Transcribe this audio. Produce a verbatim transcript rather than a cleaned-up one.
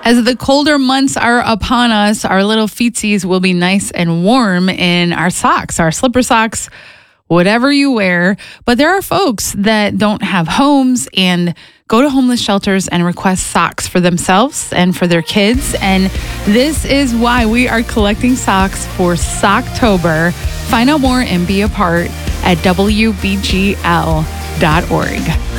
As the colder months are upon us, our little feetsies will be nice and warm in our socks, our slipper socks, whatever you wear. But there are folks that don't have homes and go to homeless shelters and request socks for themselves and for their kids. And this is why we are collecting socks for Socktober. Find out more and be a part at W B G L dot org.